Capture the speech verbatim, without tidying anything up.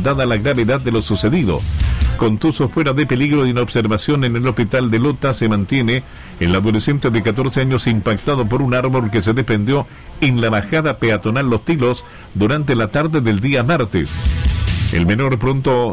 dada la gravedad de lo sucedido. Contuso fuera de peligro de inobservación en el hospital de Lota, se mantiene el adolescente de catorce años impactado por un árbol que se desprendió en la bajada peatonal Los Tilos durante la tarde del día martes. El menor pronto